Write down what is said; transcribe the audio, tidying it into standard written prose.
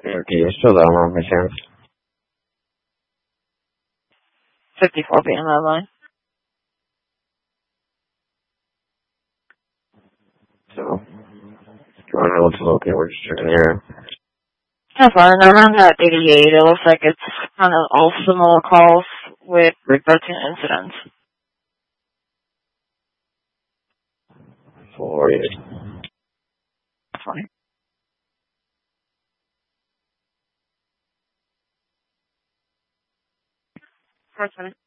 Okay, you're still down on my chance. 54 being that line. So, if you want to know what's located, we're just checking here. That's fine. Around that 88, it looks like it's kind of all similar calls with 13 incidents. 40. Fine. First one.